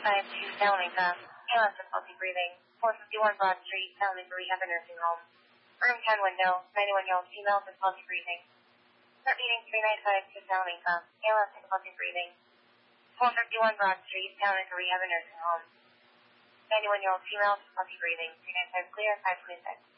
3952 San Luisa. ALS difficulty breathing. 451 Broad Street, San Luisa Rehab and Nursing Home. Room 10 window, 91-year-old female, difficulty breathing. Start meeting 3952 San Luisa. ALS difficulty breathing. 451 Broad Street, San Luisa Rehab and Nursing Home. 91-year-old female, difficulty breathing. 395 clear, 526.